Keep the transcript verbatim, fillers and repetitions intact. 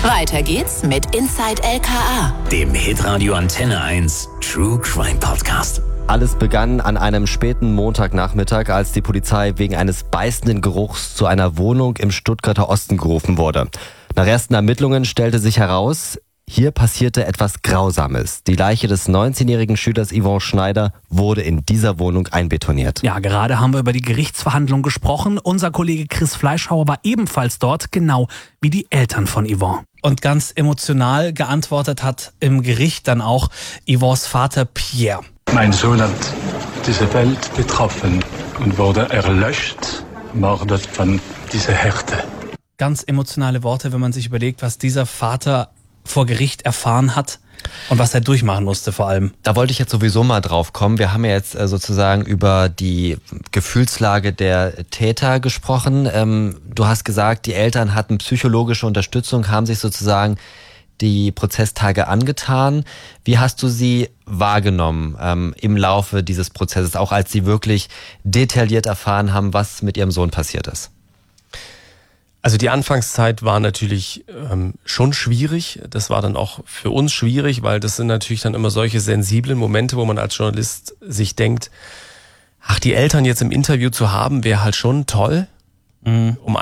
Weiter geht's mit Inside L K A, dem Hitradio Antenne eins True Crime Podcast. Alles begann an einem späten Montagnachmittag, als die Polizei wegen eines beißenden Geruchs zu einer Wohnung im Stuttgarter Osten gerufen wurde. Nach ersten Ermittlungen stellte sich heraus, hier passierte etwas Grausames. Die Leiche des neunzehnjährigen Schülers Yvon Schneider wurde in dieser Wohnung einbetoniert. Ja, gerade haben wir über die Gerichtsverhandlung gesprochen. Unser Kollege Chris Fleischhauer war ebenfalls dort, genau wie die Eltern von Yvon. Und ganz emotional geantwortet hat im Gericht dann auch Yvons Vater Pierre. Mein Sohn hat diese Welt betroffen und wurde erlöscht, mordet von dieser Härte. Ganz emotionale Worte, wenn man sich überlegt, was dieser Vater vor Gericht erfahren hat und was er durchmachen musste vor allem. Da wollte ich jetzt sowieso mal drauf kommen. Wir haben ja jetzt sozusagen über die Gefühlslage der Täter gesprochen. Ähm, du hast gesagt, die Eltern hatten psychologische Unterstützung, haben sich sozusagen die Prozesstage angetan. Wie hast du sie wahrgenommen ähm, im Laufe dieses Prozesses, auch als sie wirklich detailliert erfahren haben, was mit ihrem Sohn passiert ist? Also die Anfangszeit war natürlich ähm, schon schwierig. Das war dann auch für uns schwierig, weil das sind natürlich dann immer solche sensiblen Momente, wo man als Journalist sich denkt, ach, die Eltern jetzt im Interview zu haben, wäre halt schon toll, mhm. um